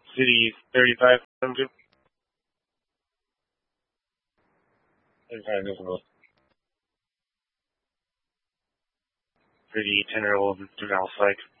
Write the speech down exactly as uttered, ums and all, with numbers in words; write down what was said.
City thirty-five hundred. thirty-five is pretty ten year old to now psych.